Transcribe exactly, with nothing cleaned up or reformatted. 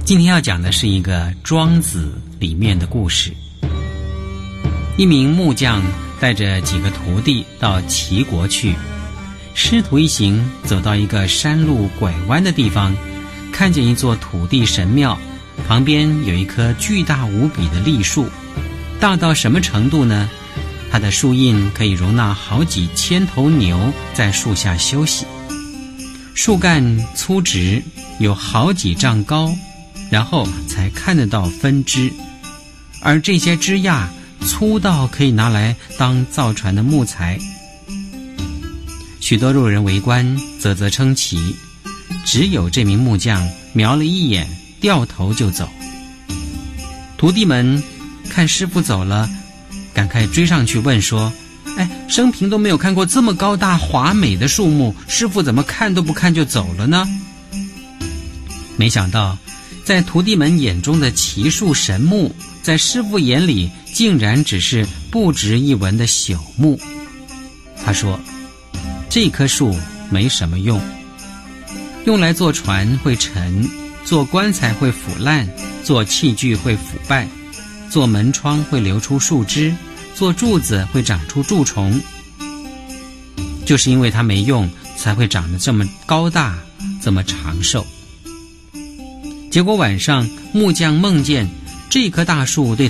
今天要讲的是一个《庄子》里面的故事。一名木匠带着几个徒弟到齐国去，师徒一行走到一个山路拐弯的地方，看见一座土地神庙，旁边有一棵巨大无比的栗树，大到什么程度呢？它的树荫可以容纳好几千头牛在树下休息，树干粗直，有好几丈高，然后才看得到分支，而这些枝桠粗到可以拿来当造船的木材。许多路人围观，啧啧称奇，只有这名木匠瞄了一眼，掉头就走。徒弟们看师傅走了，赶快追上去问说：哎，生平都没有看过这么高大华美的树木，师傅怎么看都不看就走了呢？没想到在徒弟们眼中的奇树神木，在师傅眼里竟然只是不值一文的朽木。他说，这棵树没什么用，用来做船会沉，做棺材会腐烂，做器具会腐败，做门窗会流出树枝，做柱子会长出蛀虫。就是因为它没用，才会长得这么高大，这么长寿。结果晚上木匠梦见这棵大树对